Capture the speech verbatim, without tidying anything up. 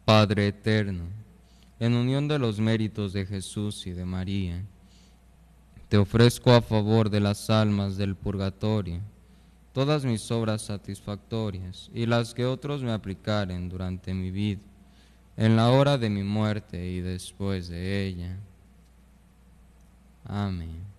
Padre eterno, en unión de los méritos de Jesús y de María, te ofrezco a favor de las almas del purgatorio todas mis obras satisfactorias y las que otros me aplicaren durante mi vida, en la hora de mi muerte y después de ella. Amén.